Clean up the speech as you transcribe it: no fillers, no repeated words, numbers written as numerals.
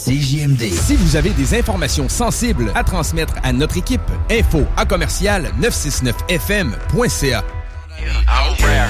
CJMD. Si vous avez des informations sensibles à transmettre à notre équipe, info@969fm.ca.